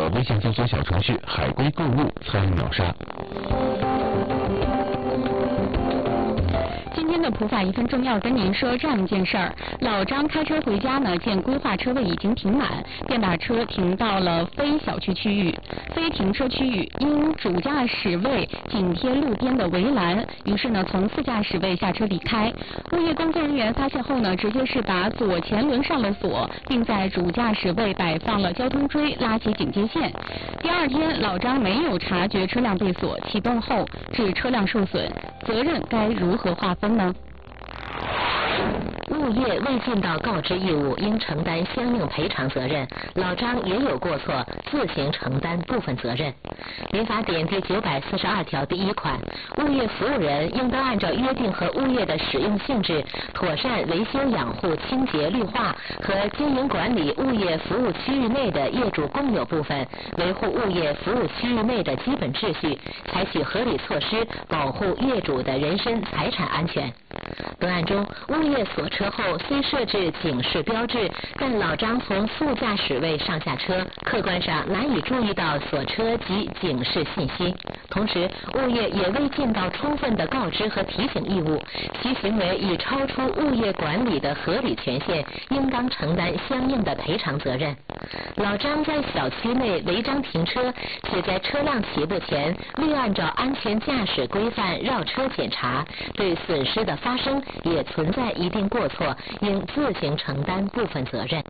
微信搜索小程序海龟购物参与秒杀。 今天的普法1分钟要跟您说这样一件事儿：老张开车回家呢，见规划车位已经停满，便把车停到了非小区区域、非停车区域。因主驾驶位紧贴路边的围栏，于是呢从副驾驶位下车离开。物业工作人员发现后呢，直接是把左前轮上了锁，并在主驾驶位摆放了交通锥，拉起警戒线。第二天，老张没有察觉车辆被锁，启动后致车辆受损，责任该如何划分呢？ 物业未尽到告知义务，应承担相应赔偿责任。老张也有过错，自行承担部分责任。民法典第942条第1款，物业服务人应当按照约定和物业的使用性质，妥善维修养护、清洁绿化和经营管理物业服务区域内的业主共有部分，维护物业服务区域内的基本秩序，采取合理措施保护业主的人身财产安全。本案中，物业锁车后虽设置警示标志，但老张从副驾驶位上下车，客观上难以注意到锁车及警示信息。同时，物业也未尽到充分的告知和提醒义务，其行为已超出物业管理的合理权限，应当承担相应的赔偿责任。老张在小区内违章停车，且在车辆起步前未按照安全驾驶规范绕车检查，对损失的发生也存在一定过错，应自行承担部分责任。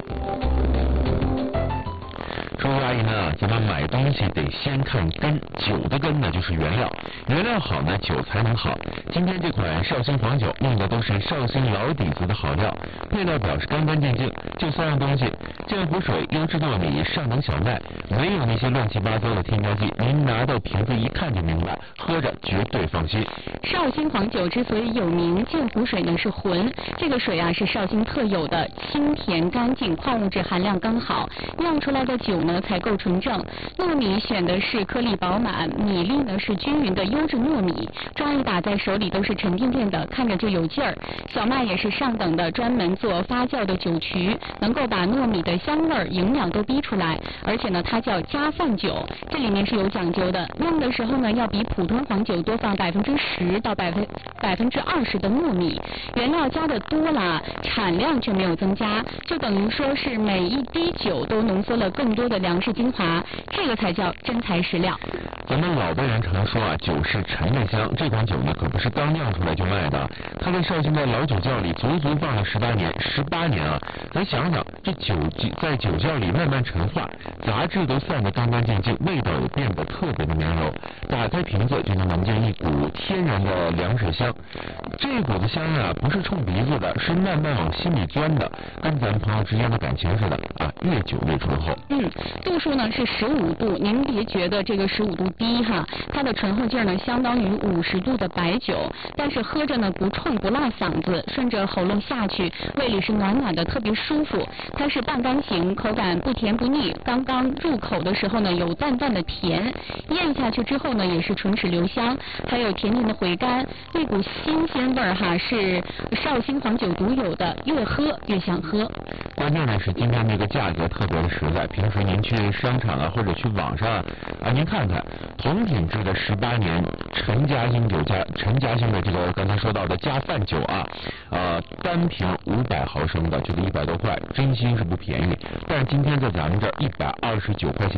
诸位阿姨们啊，咱们买东西得先看根，酒的根呢就是原料，原料好呢，酒才能好。今天这款绍兴黄酒用的都是绍兴老底子的好料，配料表是干干净净，就3样东西：浆糊水、优质糯米、上等小麦，没有那些乱七八糟的添加剂。您拿到瓶子一看就明白，喝着绝对放心。 绍兴黄酒之所以有名，鉴湖水呢是浑，这个水啊是绍兴特有的，清甜干净，矿物质含量刚好，酿出来的酒呢才够纯正。糯米选的是颗粒饱满，米粒呢是均匀的优质糯米，抓一把在手里都是沉甸甸的，看着就有劲儿。小麦也是上等的，专门做发酵的酒曲，能够把糯米的香味、营养都逼出来。而且呢，它叫加饭酒，这里面是有讲究的。酿的时候呢，要比普通黄酒多放10%到20%的糯米。原料加的多了，产量却没有增加，就等于说是每一滴酒都浓缩了更多的粮食精华，这个才叫真材实料。 咱们老辈人常说啊，酒是陈的香，这款酒呢可不是刚酿出来就卖的，它在绍兴的老酒窖里足放了18年啊！咱想想，这酒在酒窖里慢慢陈化，杂质都散得干干净净，味道也变得特别的绵柔。打开瓶子就能闻见一股天然的粮食香，这股子香啊，不是冲鼻子的，是慢慢往心里钻的，跟咱朋友之间的感情似的啊，越久越醇厚。 度数呢是15度，您别觉得这个15度低哈，它的醇厚劲儿呢相当于50度的白酒，但是喝着呢不冲不辣嗓子，顺着喉咙下去，胃里是暖暖的，特别舒服。它是半干型，口感不甜不腻，刚刚入口的时候呢有淡淡的甜，咽下去之后呢也是唇齿留香，还有甜甜的回甘，那股新鲜味儿哈是绍兴黄酒独有的，越喝越想喝。 关键的是今天这个价格特别的实在，平时您去商场啊或者去网上啊，您看看同品质的18年陈家兴的这个刚才说到的加饭酒啊，单瓶500毫升的这个100多块，真心是不便宜。但是今天在咱们这儿129块钱